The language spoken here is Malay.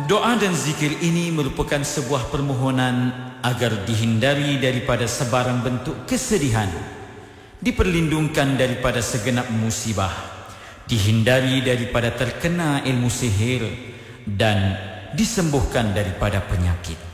Doa dan zikir ini merupakan sebuah permohonan agar dihindari daripada sebarang bentuk kesedihan, diperlindungkan daripada segenap musibah, dihindari daripada terkena ilmu sihir, dan disembuhkan daripada penyakit.